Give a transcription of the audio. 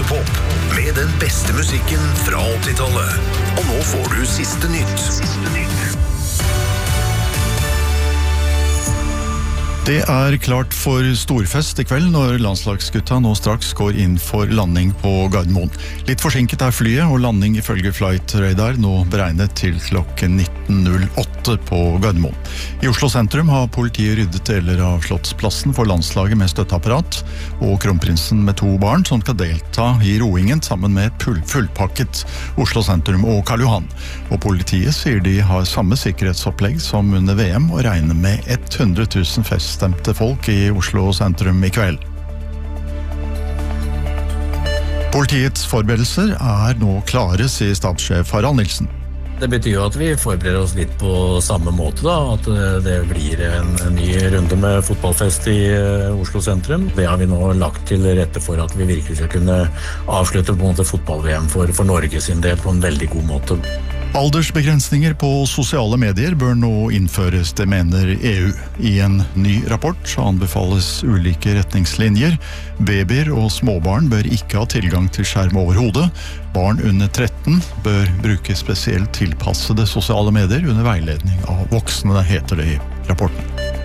Radiopop med den beste musikken fra 80-tallet. Og nå får du siste nytt. Det klart for storfest I kveld når landslagsgutta nå straks går inn for landing på Gardermoen. Litt forsinket flyet, og landing ifølge Flight Radar nå beregnet til klokken 19.08 på Gardermoen. I Oslo sentrum har politiet ryddet deler av Slottsplassen for landslaget med støtteapparat, og kronprinsen med 2 barn som skal delta I roingen sammen med et fullpakket Oslo sentrum og Karl Johan. Og politiet sier de har samme sikkerhetsopplegg som under VM og regner med 100 000 feststemte folk I Oslo sentrum I kveld. Politiets forberedelser nå klare, sier stabssjef Harald Nilsen. Det betyr jo at vi forbereder oss litt på samme måte da, at det blir en ny runde med fotballfest I Oslo sentrum. Det har vi nå lagt til rette for at vi virkelig skal kunne avslutte på en måte fotball-VM for Norge sin del på en veldig god måte. Aldersbegrensninger på sosiale medier bør nå innføres, det mener EU. I en ny rapport så anbefales ulike retningslinjer. Babyer og småbarn bør ikke ha tilgang til skjerm over hodet. Barn under 13 bør bruke spesielt tilpassede sosiale medier under veiledning av voksne, heter det I rapporten.